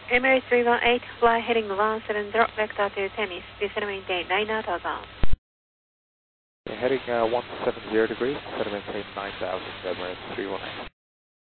Emirates 318, fly heading 17, direct vector to Temis, descend maintain 9000. Heading 170 degrees, descend maintain 9000, Emirates 318.